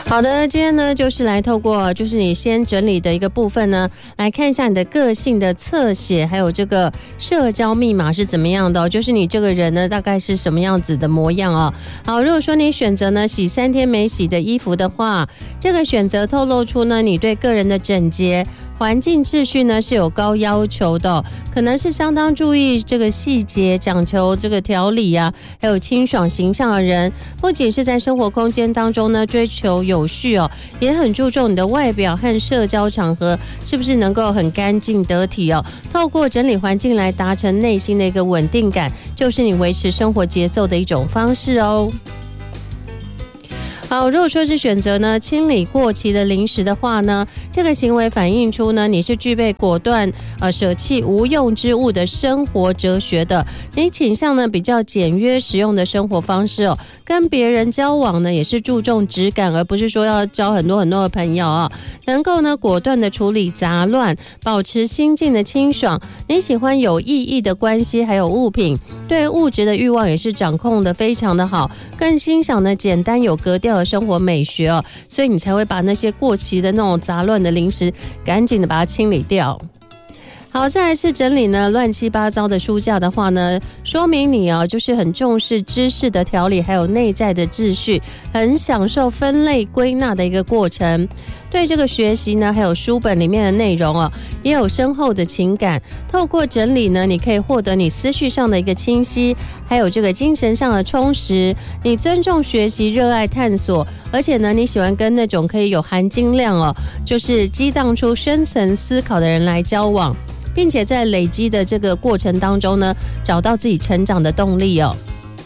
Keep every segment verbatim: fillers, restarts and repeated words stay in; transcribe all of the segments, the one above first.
好的，今天呢就是来透过就是你先整理的一个部分呢，来看一下你的个性的侧写，还有这个社交密码是怎么样的、哦、就是你这个人呢大概是什么样子的模样哦。好，如果说你选择呢洗三天没洗的衣服的话，这个选择透露出呢你对个人的整洁环境秩序呢是有高要求的、哦，可能是相当注意这个细节，讲求这个条理啊，还有清爽形象的人，不仅是在生活空间当中呢追求有序哦，也很注重你的外表和社交场合是不是能够很干净得体哦。透过整理环境来达成内心的一个稳定感，就是你维持生活节奏的一种方式哦。好，如果说是选择呢清理过期的零食的话呢，这个行为反映出呢你是具备果断呃舍弃无用之物的生活哲学的，你倾向呢比较简约实用的生活方式哦。跟别人交往呢也是注重质感，而不是说要交很多很多的朋友啊、哦。能够呢果断的处理杂乱，保持心境的清爽。你喜欢有意义的关系还有物品，对物质的欲望也是掌控的非常的好，更欣赏呢简单有格调的生活美学哦，所以你才会把那些过期的那种杂乱的零食赶紧的把它清理掉。好，再来是整理呢乱七八糟的书架的话呢，说明你哦就是很重视知识的条理，还有内在的秩序，很享受分类归纳的一个过程。对这个学习呢，还有书本里面的内容哦，也有深厚的情感。透过整理呢，你可以获得你思绪上的一个清晰，还有这个精神上的充实。你尊重学习，热爱探索，而且呢，你喜欢跟那种可以有含金量哦，就是激荡出深层思考的人来交往，并且在累积的这个过程当中呢，找到自己成长的动力哦。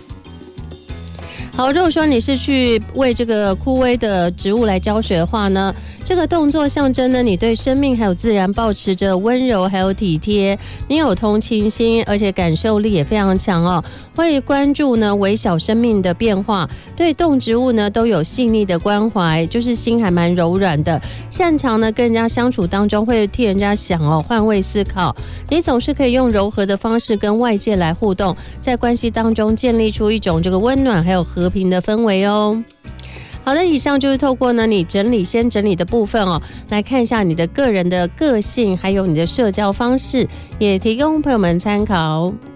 好，如果说你是去为这个枯萎的植物来浇水的话呢，这个动作象征呢你对生命还有自然抱持着温柔还有体贴，你有同情心，而且感受力也非常强哦，会关注呢微小生命的变化，对动植物呢都有细腻的关怀，就是心还蛮柔软的，擅长呢跟人家相处当中会替人家想哦，换位思考，你总是可以用柔和的方式跟外界来互动，在关系当中建立出一种这个温暖还有和平的氛围哦。好的，以上就是透过呢你整理先整理的部分哦，来看一下你的个人的个性，还有你的社交方式，也提供朋友们参考。